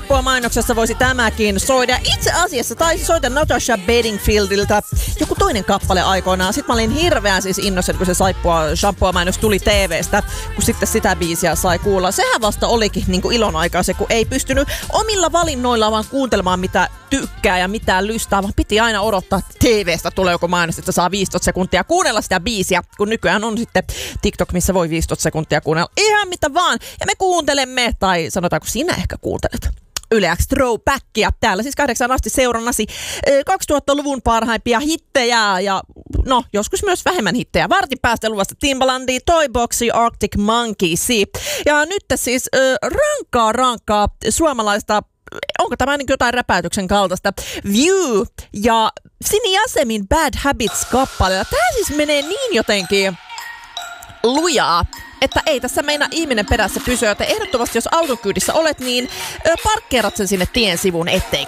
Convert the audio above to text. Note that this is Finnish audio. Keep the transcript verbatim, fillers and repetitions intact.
saippua mainoksessa voisi tämäkin soida. Itse asiassa taisi soida Natasha Bedingfieldiltä joku toinen kappale aikoinaan. Sitten mä olin hirveän siis innossa, kun se saippua shampoo mainos tuli T V:stä, kun sitten sitä biisiä sai kuulla. Sehän vasta olikin niin kuin ilon aikaa se, kun ei pystynyt omilla valinnoilla vaan kuuntelemaan mitä tykkää ja mitä lystää, vaan piti aina odottaa, että T V:stä tulee joku mainos, että saa viisitoista sekuntia kuunnella sitä biisiä, kun nykyään on sitten TikTok, missä voi viisitoista sekuntia kuunnella ihan mitä vaan. Ja me kuuntelemme, tai sanotaanko sinä ehkä kuuntelet, Yle X Throwbackia. Täällä siis kahdeksan asti seurannasi kaksituhattaluvun parhaimpia hittejä ja no joskus myös vähemmän hittejä. Vartin päästä luvasta Timbalandia, Toyboxia, Arctic Monkeysia. Ja nyt siis äh, rankkaa rankkaa suomalaista, onko tämä niin jotain räpäytyksen kaltaista, View ja Sini Yasemin Bad Habits-kappaleella. Tämä siis menee niin jotenkin lujaa, että ei tässä meinaa ihminen perässä pysyä. Että ehdottomasti jos autokyydissä olet, niin ö, parkkeerat sen sinne tien sivun, ettei